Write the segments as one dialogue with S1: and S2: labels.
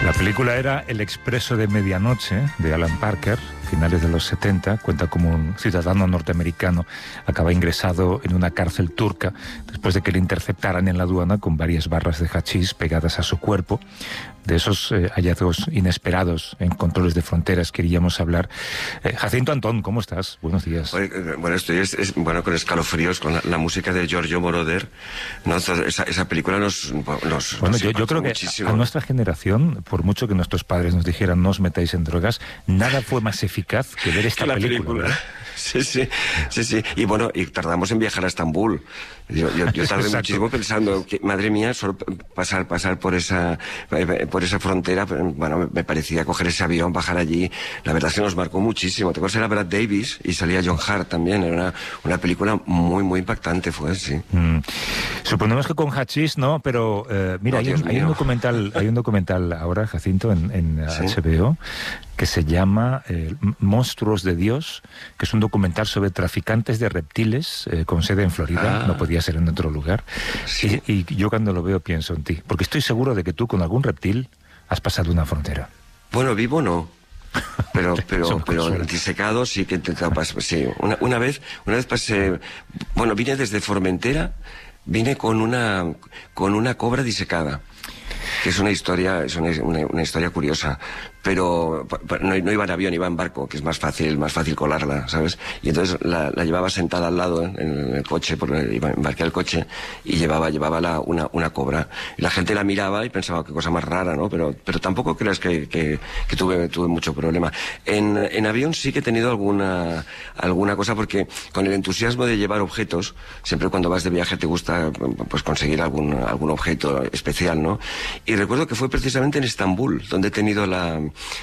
S1: La película era El expreso de medianoche, de Alan Parker, finales de los 70. Cuenta como un ciudadano norteamericano acaba ingresado en una cárcel turca después de que le interceptaran en la aduana con varias barras de hachís pegadas a su cuerpo. De esos hallazgos inesperados en controles de fronteras queríamos hablar. Jacinto Antón, ¿cómo estás? Buenos días.
S2: Bueno, estoy con escalofríos con la música de Giorgio Moroder, ¿no? Esa película nos
S1: bueno, yo creo que
S2: muchísimo.
S1: A nuestra generación, por mucho que nuestros padres nos dijeran no os metáis en drogas, nada fue más eficaz que ver esta película.
S2: Sí. Y bueno, y tardamos en viajar a Estambul. Yo tardé muchísimo pensando que, madre mía, solo pasar por esa frontera, bueno, me parecía coger ese avión, bajar allí. La verdad es que nos marcó muchísimo. Te acuerdas, era Brad Davis y salía John Hart también. Era una película muy impactante, fue, sí.
S1: Suponemos que con hachís no, pero mira,
S2: No,
S1: hay un documental ahora, Jacinto, en
S2: ¿Sí?
S1: HBO, que se llama Monstruos de Dios, que es un documental sobre traficantes de reptiles con sede en Florida. No podía ser en otro lugar.
S2: Sí.
S1: Y yo cuando lo veo pienso en ti, porque estoy seguro de que tú con algún reptil has pasado una frontera.
S2: Bueno, vivo no. Pero disecado sí que he intentado pasar. Sí, una vez pasé. Bueno, vine desde Formentera, vine con una cobra disecada, que es una historia curiosa. Pero no iba en avión, iba en barco, que es más fácil colarla, ¿sabes? Y entonces la llevaba sentada al lado en el coche, porque embarqué el coche y llevaba una cobra. Y la gente la miraba y pensaba, qué cosa más rara, ¿no? Pero tampoco creas que tuve mucho problema. En avión sí que he tenido alguna cosa, porque con el entusiasmo de llevar objetos, siempre cuando vas de viaje te gusta pues conseguir algún objeto especial, ¿no? Y recuerdo que fue precisamente en Estambul donde he tenido la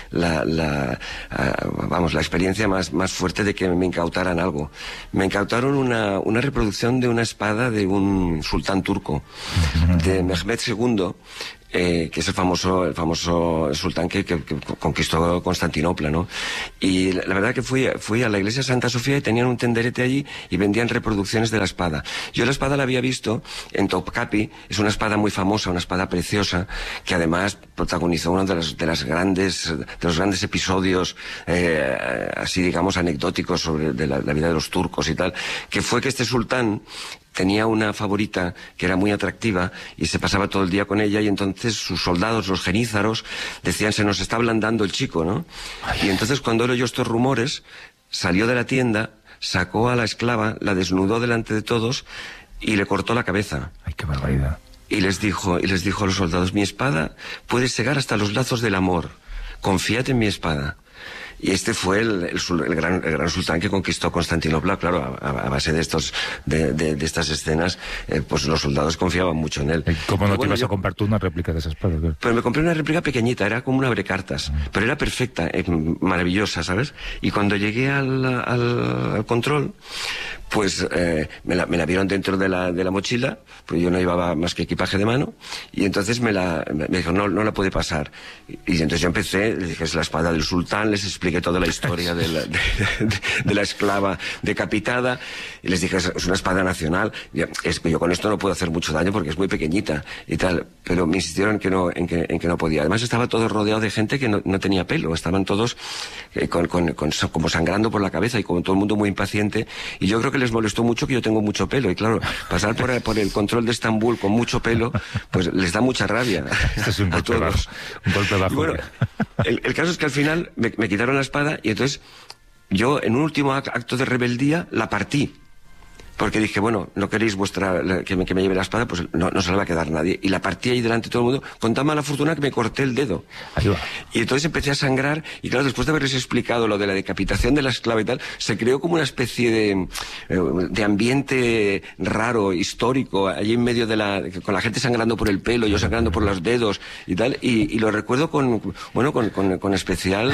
S2: experiencia más fuerte de que me incautaran algo. Me incautaron una reproducción de una espada de un sultán turco, de Mehmed II, que es el famoso sultán que conquistó Constantinopla, ¿no? Y la verdad que fui a la iglesia Santa Sofía y tenían un tenderete allí y vendían reproducciones de la espada. Yo la espada la había visto en Topkapi, es una espada muy famosa, una espada preciosa, que además protagonizó uno de los grandes episodios, así digamos anecdóticos de la vida de los turcos y tal, que fue que este sultán tenía una favorita que era muy atractiva y se pasaba todo el día con ella, y entonces sus soldados, los genízaros, decían, se nos está ablandando el chico, ¿no? Y entonces cuando él oyó estos rumores, salió de la tienda, sacó a la esclava, la desnudó delante de todos y le cortó la cabeza.
S1: ¡Ay, qué barbaridad! Y
S2: les dijo a los soldados, mi espada puede segar hasta los lazos del amor, confiad en mi espada. Y este fue el gran sultán que conquistó Constantinopla, claro, a base de estas escenas, pues los soldados confiaban mucho en él.
S1: ¿Cómo no te ibas a comprar tú una réplica de esa espada?
S2: Pero me compré una réplica pequeñita, era como un abrecartas, pero era perfecta, maravillosa, ¿sabes? Y cuando llegué al control, pues me la vieron dentro de la mochila, pues yo no llevaba más que equipaje de mano, y entonces me dijo, no la puede pasar. Y entonces yo empecé, les dije, es la espada del sultán, les expliqué toda la historia de la esclava decapitada, y les dije, es una espada nacional, es que yo con esto no puedo hacer mucho daño porque es muy pequeñita y tal, pero me insistieron en que no podía. Además estaba todo rodeado de gente que no tenía pelo, estaban todos como sangrando por la cabeza y como todo el mundo muy impaciente, y yo creo que les molestó mucho que yo tengo mucho pelo, y claro, pasar por el control de Estambul con mucho pelo, pues les da mucha rabia.
S1: Esto es un golpe bajo. Un golpe bajo.
S2: Y bueno, el caso es que al final me quitaron la espada, y entonces yo, en un último acto de rebeldía, la partí. Porque dije, bueno, no queréis que me lleve la espada, pues no se la va a quedar nadie. Y la partí ahí delante de todo el mundo, con tan mala fortuna que me corté el dedo.
S1: Ayuda.
S2: Y entonces empecé a sangrar, y claro, después de haberles explicado lo de la decapitación de la esclava y tal, se creó como una especie de ambiente raro, histórico, allí en medio con la gente sangrando por el pelo, yo sangrando por los dedos y tal, y lo recuerdo con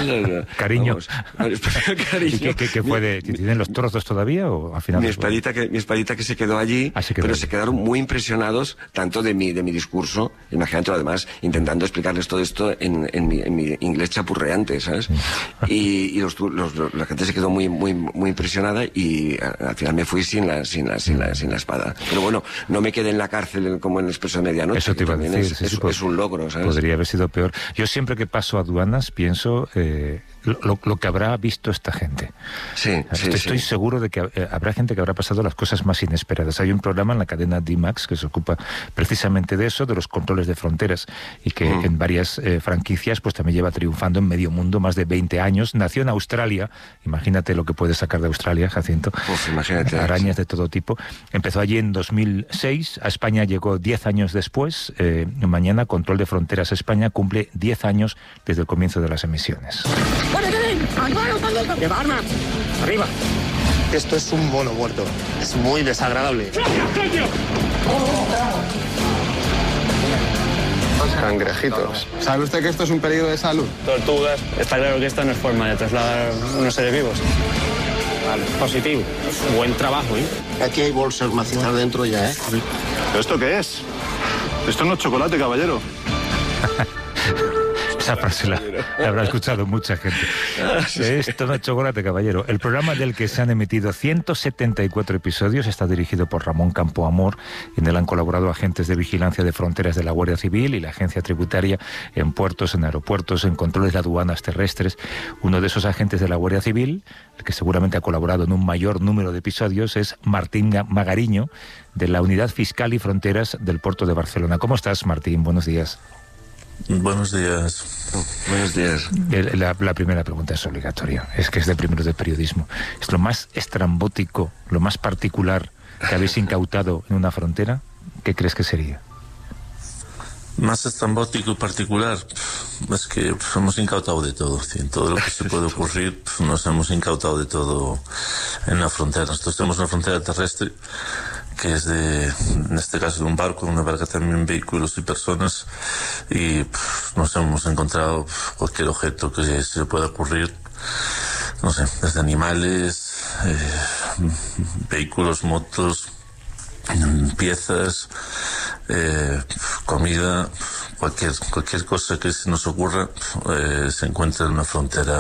S1: cariño.
S2: Vamos, con especial cariño.
S1: ¿Y qué fue ¿tienen los trozos todavía o al final?
S2: Mi espadita que mi espadita que se quedó allí, pero se quedaron muy impresionados tanto de mi discurso, imagínate además, intentando explicarles todo esto en mi inglés chapurreante, ¿sabes? Y la gente se quedó muy impresionada y al final me fui sin la espada. Pero bueno, no me quedé en la cárcel como en el Expreso de Medianoche.
S1: Eso te iba a decir.
S2: Es un logro, ¿sabes?
S1: Podría haber sido peor. Yo siempre que paso aduanas pienso lo que habrá visto esta gente. Estoy seguro de que habrá gente que habrá pasado las cosas más inesperadas. Hay un programa en la cadena D-Max que se ocupa precisamente de eso, de los controles de fronteras, y que en varias franquicias pues también lleva triunfando en medio mundo más de 20 años. Nació en Australia, imagínate lo que puede sacar de Australia, Jacinto.
S2: Imagínate.
S1: Arañas de todo tipo. Empezó allí en 2006, a España llegó 10 años después. Mañana Control de Fronteras España cumple 10 años desde el comienzo de las emisiones.
S3: ¡Lleva armas! ¡Arriba! Esto es un mono muerto. Es muy desagradable. Cangrejitos. ¿Sabe usted que esto es un peligro de salud?
S4: Tortugas. Está claro que esta no es forma de trasladar unos seres vivos. Vale, positivo. Buen trabajo, ¿eh?
S3: Aquí hay bolsas macizadas dentro ya, ¿eh?
S5: ¿Pero esto qué es? Esto no es chocolate, caballero.
S1: Esa frase la habrá escuchado mucha gente. Esto no es chocolate, caballero. El programa del que se han emitido 174 episodios está dirigido por Ramón Campoamor. En él han colaborado agentes de vigilancia de fronteras de la Guardia Civil y la Agencia Tributaria en puertos, en aeropuertos, en controles de aduanas terrestres. Uno de esos agentes de la Guardia Civil, el que seguramente ha colaborado en un mayor número de episodios, es Martín Magariño, de la Unidad Fiscal y Fronteras del Puerto de Barcelona. ¿Cómo estás, Martín? Buenos días.
S6: Buenos días.
S2: Buenos días.
S1: La primera pregunta es obligatoria. Es que es de primero de periodismo. ¿Es lo más estrambótico, lo más particular que habéis incautado en una frontera? ¿Qué crees que sería?
S6: Más estrambótico y particular, es que hemos incautado de todo. En todo lo que se puede ocurrir, nos hemos incautado de todo en la frontera. Nosotros tenemos una frontera terrestre que es en este caso, de un barco, una barca también, vehículos y personas, y nos hemos encontrado cualquier objeto que se pueda ocurrir, no sé, desde animales, vehículos, motos, piezas, comida, cualquier cosa que se nos ocurra, se encuentra en una frontera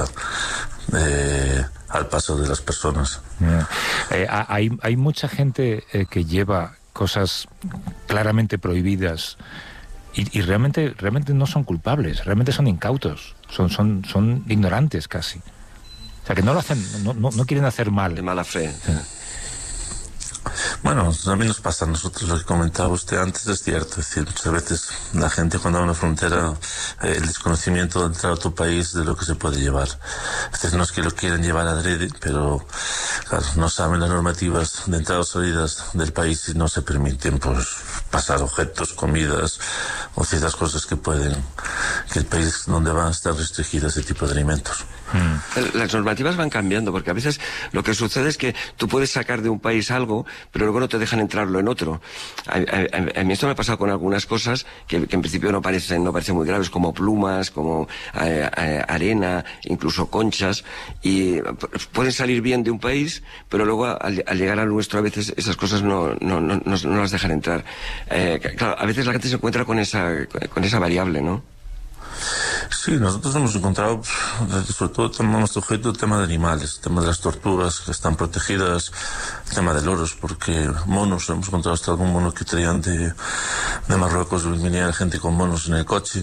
S6: al paso de las personas.
S1: Hay mucha gente que lleva cosas claramente prohibidas y realmente no son culpables, realmente son incautos, son ignorantes casi. O sea, que no lo hacen, no quieren hacer mal.
S2: De mala fe.
S1: Sí.
S6: Bueno, también nos pasa a nosotros lo que comentaba usted antes, es cierto. Es decir, muchas veces la gente cuando va a una frontera, el desconocimiento de entrar a otro país de lo que se puede llevar. Es decir, no es que lo quieran llevar adrede, pero claro, no saben las normativas de entradas o salidas del país y no se permiten pues pasar objetos, comidas o ciertas cosas que el país donde van a estar restringido ese tipo de alimentos.
S2: Las normativas van cambiando, porque a veces lo que sucede es que tú puedes sacar de un país algo, pero luego no te dejan entrarlo en otro. A mí esto me ha pasado con algunas cosas que en principio no parecen muy graves, como plumas, como arena, incluso conchas, y pueden salir bien de un país, pero luego al llegar al nuestro a veces esas cosas no las dejan entrar. Claro, a veces la gente se encuentra con esa variable, ¿no?
S6: Sí, nosotros hemos encontrado, sobre todo tenemos nuestro objeto, el tema de animales, el tema de las tortugas que están protegidas, el tema de loros, porque monos, hemos encontrado hasta algún mono que traían de Marruecos, venía gente con monos en el coche.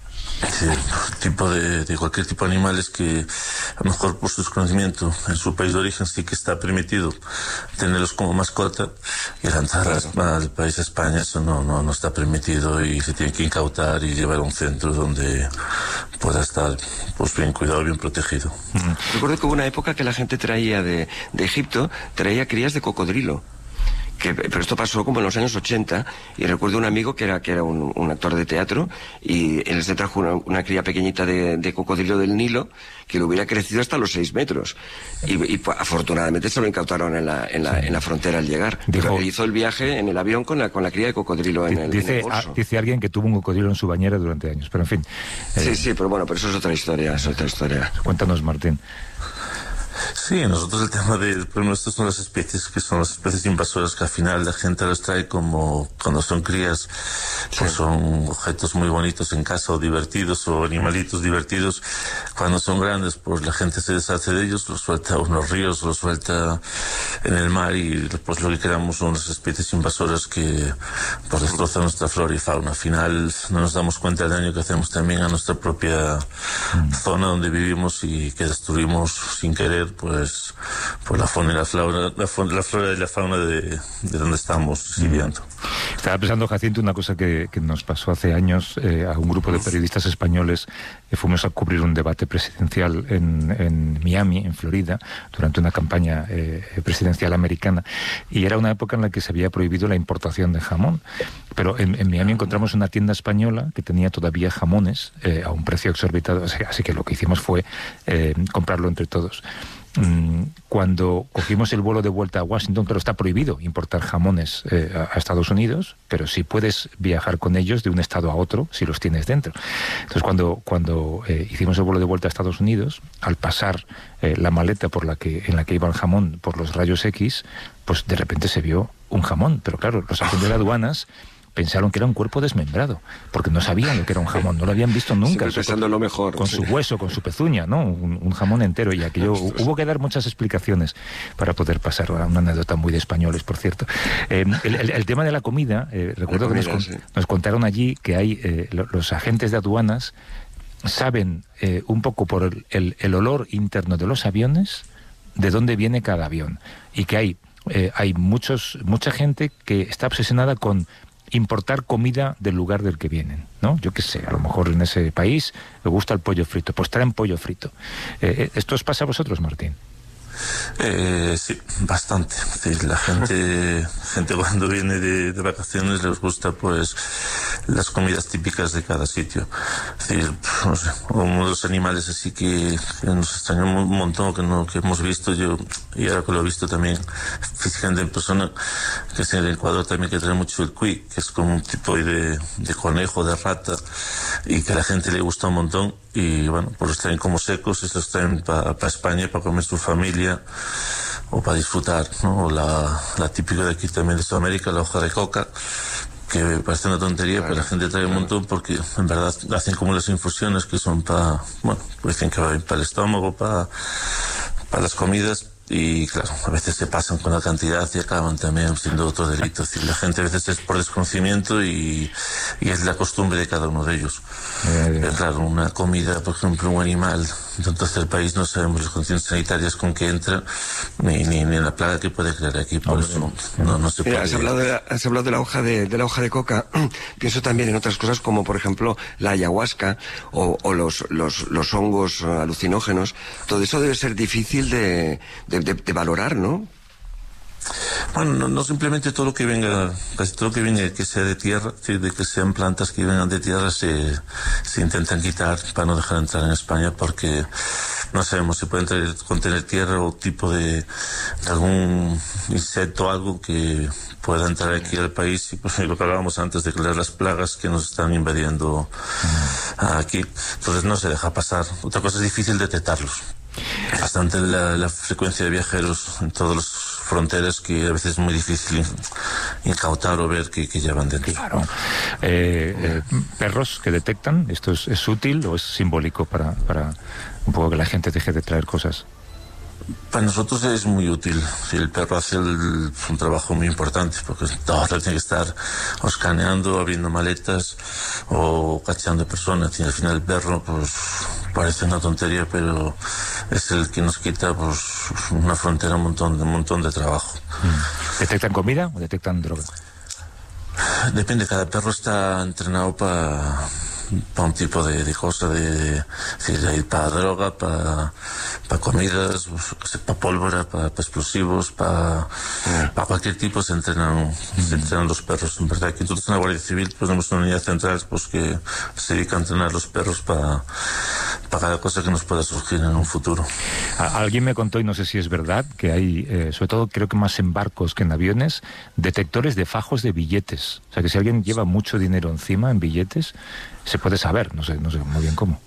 S6: De cualquier tipo de animales que a lo mejor por su desconocimiento en su país de origen sí que está permitido tenerlos como mascota, y al entrar al país de España eso no está permitido y se tiene que incautar y llevar a un centro donde pueda estar pues bien cuidado, bien protegido.
S2: Recuerdo que hubo una época que la gente traía de Egipto, traía crías de cocodrilo. Pero esto pasó como en los años 80, y recuerdo un amigo que era un actor de teatro, y él se trajo una cría pequeñita de cocodrilo del Nilo que le hubiera crecido hasta los 6 metros, y afortunadamente se lo incautaron en la frontera al llegar. Pero hizo el viaje en el avión con la cría de cocodrilo en el bolso.
S1: Dice alguien que tuvo un cocodrilo en su bañera durante años, pero en fin.
S2: Sí, pero bueno, pero eso es otra historia, Cuéntanos,
S1: Martín.
S6: Sí, nosotros el tema de, por estos son las especies que son las especies invasoras que al final la gente los trae como cuando son crías, pues son objetos muy bonitos en casa o divertidos o animalitos divertidos. Cuando son grandes, pues la gente se deshace de ellos, los suelta a unos ríos, los suelta en el mar y pues lo que queramos son las especies invasoras que pues destrozan nuestra flora y fauna. Al final no nos damos cuenta del daño que hacemos también a nuestra propia zona donde vivimos y que destruimos sin querer pues la fauna y la flora, la flora y la fauna de donde estamos viviendo.
S1: Estaba pensando, Jacinto, una cosa que nos pasó hace años a un grupo de periodistas españoles. Fuimos a cubrir un debate presidencial en Miami, en Florida, durante una campaña presidencial americana, y era una época en la que se había prohibido la importación de jamón. Pero en Miami encontramos una tienda española que tenía todavía jamones a un precio exorbitado, así que lo que hicimos fue comprarlo entre todos. Cuando cogimos el vuelo de vuelta a Washington, claro, está prohibido importar jamones a Estados Unidos, pero sí puedes viajar con ellos de un estado a otro si los tienes dentro. Entonces, cuando hicimos el vuelo de vuelta a Estados Unidos, al pasar la maleta en la que iba el jamón por los rayos X, pues de repente se vio un jamón. Pero claro, los agentes de aduanas pensaron que era un cuerpo desmembrado, porque no sabían lo que era un jamón, no lo habían visto nunca.
S2: Pensando lo mejor.
S1: Con su hueso, con su pezuña, ¿no? Un jamón entero, y aquello hubo que dar muchas explicaciones para poder pasar. Una anécdota muy de españoles, por cierto. El tema de la comida, recuerdo que nos contaron allí que hay los agentes de aduanas saben un poco por el olor interno de los aviones de dónde viene cada avión, y que hay mucha gente que está obsesionada con importar comida del lugar del que vienen, ¿no? Yo qué sé, a lo mejor en ese país le gusta el pollo frito, pues traen pollo frito. ¿Esto os pasa a vosotros, Martín?
S6: Sí, bastante. Sí, la gente cuando viene de vacaciones les gusta pues las comidas típicas de cada sitio. Es decir, no sé, uno de los animales así que nos extrañó un montón, que hemos visto yo, y ahora que lo he visto también físicamente en persona, que es en el Ecuador también, que trae mucho el cuy, que es como un tipo de conejo, de rata, y que a la gente le gusta un montón. Y bueno, pues los traen como secos, y los traen para España para comer su familia o para disfrutar, ¿no? O la típica de aquí también de Sudamérica, la hoja de coca, que me parece una tontería, pero la gente trae un montón porque en verdad hacen como las infusiones que son para, bueno, pues dicen que va bien para el estómago, para las comidas. Y claro, a veces se pasan con la cantidad y acaban también siendo otro delito. Es decir, la gente a veces es por desconocimiento y es la costumbre de cada uno de ellos. Pero claro, una comida, por ejemplo, un animal, entonces el país no sabemos las condiciones sanitarias con que entra, ni la plaga que puede crear aquí, por eso no se puede.
S2: Has hablado de la hoja de hoja de coca. Pienso también en otras cosas como, por ejemplo, la ayahuasca o los hongos alucinógenos. Todo eso debe ser difícil de valorar, ¿no?
S6: Bueno, no simplemente todo lo que venga, casi todo lo que venga que sea de tierra, de que sean plantas que vengan de tierra, se intentan quitar para no dejar entrar en España, porque no sabemos si pueden contener tierra o tipo de algún insecto o algo que pueda entrar aquí al país, y pues lo que hablábamos antes de las plagas que nos están invadiendo aquí. Entonces no se deja pasar. Otra cosa es difícil detectarlos. Bastante la frecuencia de viajeros en todas las fronteras, que a veces es muy difícil incautar o ver que llevan dentro.
S1: Claro. Perros que detectan, ¿esto es útil o es simbólico para un poco que la gente deje de traer cosas?
S6: Para nosotros es muy útil. El perro hace un trabajo muy importante, porque todo tiene que estar o escaneando, abriendo maletas o cachando personas. Y al final el perro, pues parece una tontería, pero es el que nos quita pues una frontera, un montón de trabajo.
S1: ¿Detectan comida o detectan droga?
S6: Depende, cada perro está entrenado para un tipo de cosa, para droga, para comidas, para pólvora, para explosivos, para cualquier tipo se entrenan los perros. En verdad, aquí nosotros en la Guardia Civil pues tenemos una unidad central pues que se dedica a entrenar los perros para cada cosa que nos pueda surgir en un futuro.
S1: Alguien me contó, y no sé si es verdad, que hay, sobre todo creo que más en barcos que en aviones, detectores de fajos de billetes. O sea, que si alguien lleva mucho dinero encima en billetes, se puede saber, no sé muy bien cómo.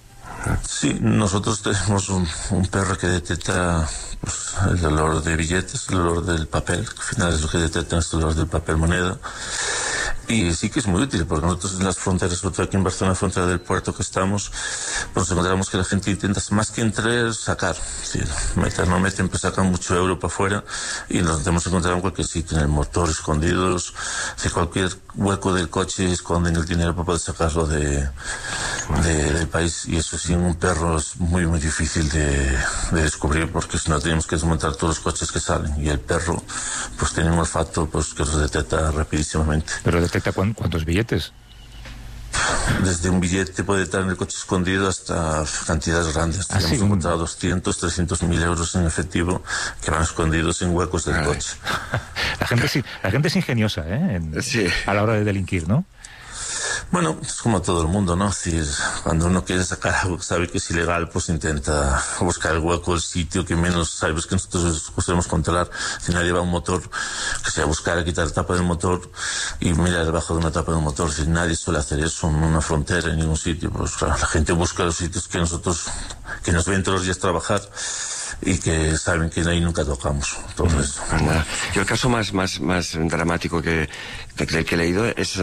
S6: Sí, nosotros tenemos un perro que detecta pues, el olor de billetes, el olor del papel, que al final es lo que detecta el olor del papel moneda. Y sí que es muy útil, porque nosotros en las fronteras, sobre todo aquí en Barcelona, frontera del puerto que estamos, pues nos encontramos que la gente intenta, más que entrar, sacar. Sí, no meten, pues sacan mucho euro para afuera y nos hemos encontrado en cualquier sitio, en el motor, escondidos, si cualquier hueco del coche esconden el dinero para poder sacarlo del país. Y eso sin un perro es muy, muy difícil de descubrir, porque si no tenemos que desmontar todos los coches que salen. Y el perro, pues tiene un olfato pues que los detecta rapidísimamente.
S1: ¿Pero detecta cuántos billetes?
S6: Desde un billete puede estar en el coche escondido hasta cantidades grandes. Hemos encontrado 200, 300.000 euros en efectivo que van escondidos en huecos del coche.
S1: La gente es ingeniosa,
S2: sí,
S1: a la hora de delinquir, ¿no?
S6: Bueno, es como todo el mundo, ¿no? Es decir, cuando uno quiere sacar algo que sabe que es ilegal, pues intenta buscar el hueco, el sitio que menos sabes que nosotros podemos controlar. Si nadie va a un motor, que sea buscar, quitar la tapa del motor y mirar debajo de una tapa del motor. Si nadie suele hacer eso en una frontera, en ningún sitio, pues claro, la gente busca los sitios que nos ven todos los días trabajar y que saben que ahí nunca tocamos. Entonces,
S2: yo el caso más dramático que he leído es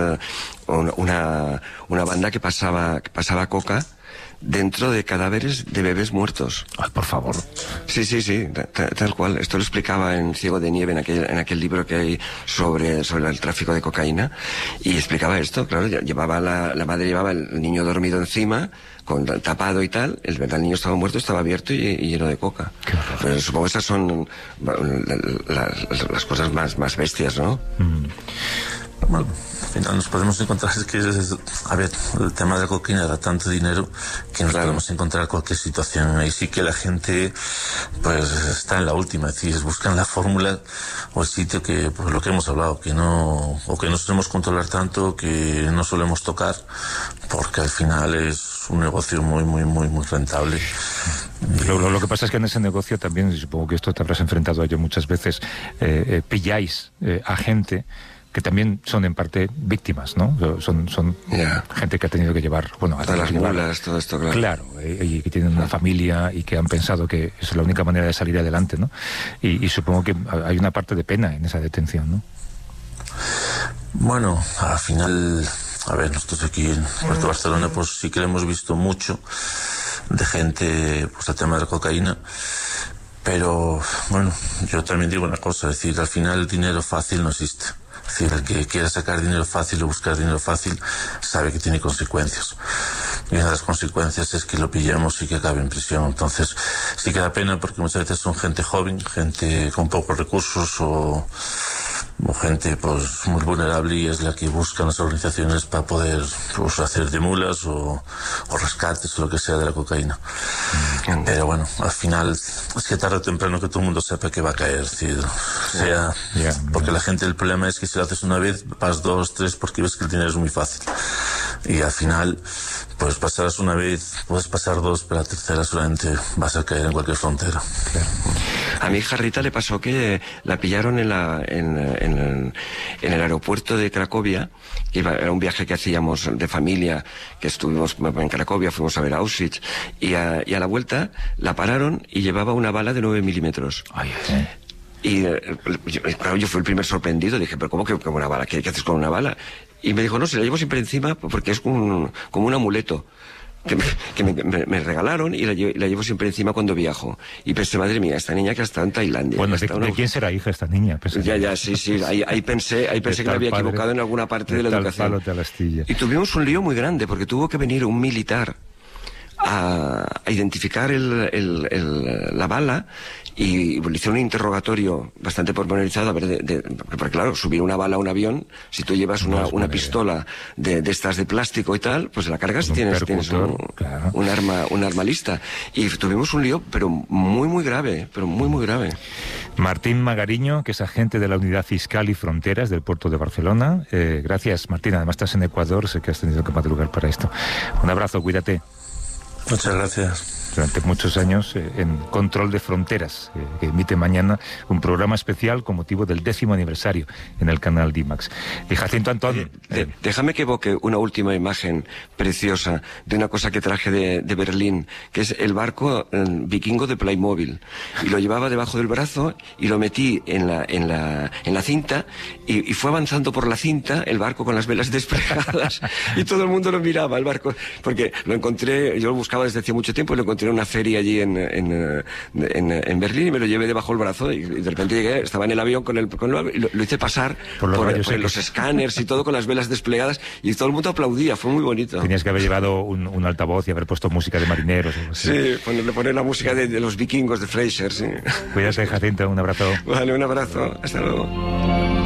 S2: una banda que pasaba coca dentro de cadáveres de bebés muertos.
S1: Ay, por favor.
S2: Sí, tal cual. Esto lo explicaba en Ciego de Nieve, en aquel libro que hay sobre el tráfico de cocaína, y explicaba esto, claro, la madre llevaba el niño dormido encima, tapado y tal, el niño estaba muerto, estaba abierto y lleno de coca. Pero supongo que esas son las cosas más bestias, ¿no?
S6: Bueno, al final nos podemos encontrar, es que, a ver, el tema de la cocaína da tanto dinero que nos podemos encontrar cualquier situación. Ahí sí que la gente, pues, está en la última, es decir, buscan la fórmula o el sitio que, pues, lo que hemos hablado, que no solemos controlar tanto, que no solemos tocar, porque al final es un negocio muy, muy, muy, muy rentable.
S1: Lo que pasa es que en ese negocio también, y supongo que esto te habrás enfrentado a ello muchas veces, pilláis a gente que también son en parte víctimas, ¿no? Son gente que ha tenido que llevar,
S2: hasta las mulas, todo esto, claro.
S1: Claro, y que tienen una familia y que han pensado que es la única manera de salir adelante, ¿no? Y supongo que hay una parte de pena en esa detención, ¿no?
S6: Bueno, al final, a ver, nosotros aquí en Puerto Barcelona, pues sí que le hemos visto mucho de gente, pues el tema de la cocaína. Pero, bueno, yo también digo una cosa, es decir, al final el dinero fácil no existe. Es decir, el que quiera sacar dinero fácil o buscar dinero fácil sabe que tiene consecuencias. Y una de las consecuencias es que lo pillemos y que acabe en prisión. Entonces, sí que da pena porque muchas veces son gente joven, gente con pocos recursos o gente pues muy vulnerable, y es la que buscan las organizaciones para poder pues hacer de mulas o rescates o lo que sea de la cocaína. Pero bueno, al final es que tarde o temprano que todo el mundo sepa que va a caer, porque la gente, el problema es que si lo haces una vez, vas 2, 3 porque ves que el dinero es muy fácil, y al final pues pasarás una vez, puedes pasar 2, pero la tercera solamente vas a caer en cualquier frontera.
S2: Claro. A mi hija Rita le pasó que la pillaron en el aeropuerto de Cracovia, que era un viaje que hacíamos de familia, que estuvimos en Cracovia, fuimos a ver Auschwitz, y a la vuelta la pararon y llevaba una bala de 9 milímetros. Y claro, yo fui el primer sorprendido, dije, pero ¿cómo que como una bala? ¿Qué haces con una bala? Y me dijo, no, se la llevo siempre encima porque es como un amuleto que me regalaron, y la llevo siempre encima cuando viajo. Y pensé, madre mía, esta niña que está en Tailandia.
S1: Bueno, ¿de quién será hija esta niña?
S2: Sí, ahí pensé que me había equivocado en alguna parte de la educación. Y tuvimos un lío muy grande porque tuvo que venir un militar a identificar la bala, y le hicieron un interrogatorio bastante pormenorizado, a ver, porque claro, subir una bala a un avión, si tú llevas una pistola de estas de plástico y tal, pues la cargas y tienes un arma lista. Y tuvimos un lío, pero muy, muy grave,
S1: Martín Magariño, que es agente de la Unidad Fiscal y Fronteras del Puerto de Barcelona. Gracias, Martín. Además estás en Ecuador, sé que has tenido que madrugar para esto. Un abrazo, cuídate.
S6: Muchas gracias.
S1: durante muchos años en Control de Fronteras, que emite mañana un programa especial con motivo del 10º aniversario en el canal D-Max. Y Jacinto Antón...
S2: déjame que evoque una última imagen preciosa de una cosa que traje de Berlín, que es el barco vikingo de Playmobil. Y lo llevaba debajo del brazo y lo metí en la cinta y fue avanzando por la cinta el barco con las velas desplegadas y todo el mundo lo miraba, el barco, porque lo encontré, yo lo buscaba desde hace mucho tiempo y lo encontré en una feria allí en Berlín y me lo llevé debajo del brazo y de repente llegué, estaba en el avión con y lo hice pasar por los escáneres y todo con las velas desplegadas y todo el mundo aplaudía, fue muy bonito.
S1: Tenías que haber llevado un altavoz y haber puesto música de marineros.
S2: Sí, poner la música de los vikingos de Fraser, sí.
S1: Cuídate, Jacinto, un abrazo.
S2: Vale, un abrazo, hasta luego.